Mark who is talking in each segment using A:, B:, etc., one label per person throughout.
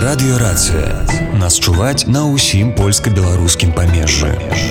A: Радыёрацыя. Нас чуваць на ўсім польска-беларускім памежжы.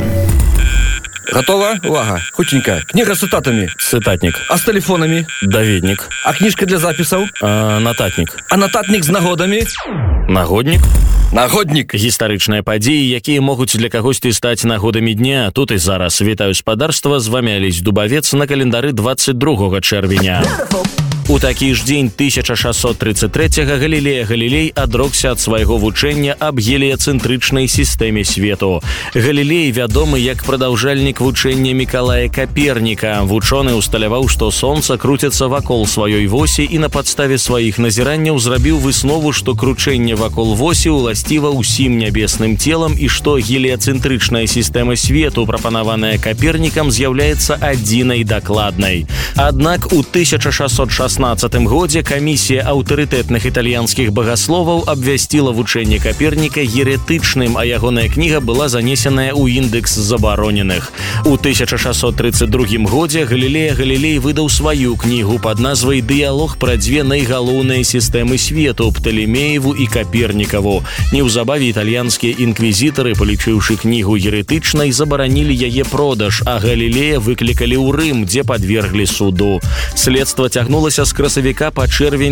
B: Готова? Увага. Хутенько. Книга с цитатами.
C: Цитатник.
B: А с телефонами?
C: Даведник.
B: А книжка для записаў?
C: Нататник.
B: А нататник з нагодами?
C: Нагодник.
B: Нагодник.
C: Гістарычныя падзеі, якія могуць для кагосьці стаць нагодамі дня. Тут і зараз. Вітаю спадарства, з вамі Алесь Дубавец на календары 22 чэрвеня. У такі ж дзень 1633-го Галілея Галілей адрокся ад свайго вучэння аб геліяцэнтрычнай сістэме свету. Галілей вядомы як прадаўжальнік вучэння Мікалая Каперніка. Вучоны усталяваў, што сонца круціцца вакол сваёй восі і на падставе сваіх назіранняў зрабіў выснову, што кручэнне вакол восі ўласціва ўсім нябесным целам і што геліяцэнтрычная сістэма свету, прапанаваная Капернікам, з'яўляецца адзінай дакладнай. Аднак у 1616 годзе камісія аўтарытэтных італьянскіх багасловаў абвясціла вучэнне Каперніка еретычным, а ягоная кніга была занесеная ў індэкс забароненых. У 1632 годзе Галілея Галілей выдаў сваю кнігу пад назвай «Дыялог пра дзве найгалоўныя сістэмы свету – Пталемееву і Капернікаву». Неўзабаве італьянскія інквізітары, палічыўшы кнігу еретычнай, забаранілі яе продаж, а Галілея выклікалі ў Рым, дзе падверглі суду. Следства цягнулася з красавіка па чэрвень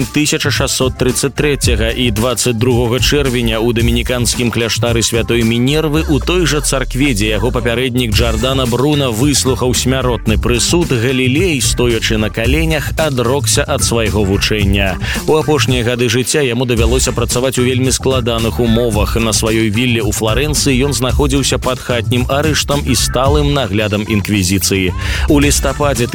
C: 1633 і 22 чэрвеня ў дамініканскім кляштары святой Мінервы у той жа царкве, дзе яго папярэднік Джардана Бруна выслухаў смяротны прысуд, Галілей, стоячы на каленях, адрокся ад свайго вучэння. У апошнія гады жыцця яму давялося працаваць у вельмі складаных умовах. На сваёй вілле ў Фларэнцыі ён знаходзіўся пад хатнім арыштам і сталым наглядам інквізіцыі. У лістападзе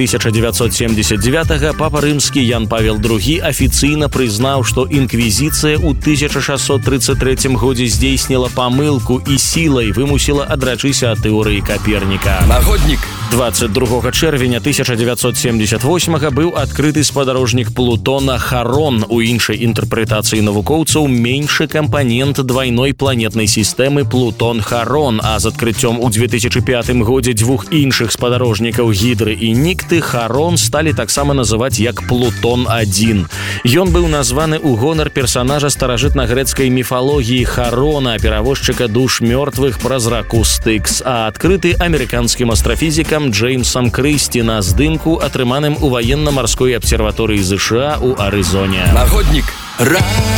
C: 1979 папа рымскі Ян Павел II афіцыйна прызнаў, што інквізіцыя ў 1633 годзе здзейсніла памылку і сілай вымусіла адрачыся ад тэорыі Каперніка.
B: Нагодник.
C: 22 чэрвеня 1978 быў адкрыты спадарожнік Плутона Харон. У іншай інтэрпрэтацыі навукоўцаў меншы кампанент двайной планетнай сістэмы Плутон-Харон, а з адкрыццём у 2005 годзе двух іншых спадарожнікаў Гідры і Нікты Харон сталі таксама называць як Плутон-1. Ён быў названы ў гонар персанажа старажытна-грэцкай міфалогіі Харона, перавозчыка душ мёртвых праз раку Стыкс, а адкрыты амерыканскім астрафізікам Джеймсам Крысці на здымку, атрыманым у ваенна-марской абсерваторыі ЗША ў Арызоне.
B: Нагодник.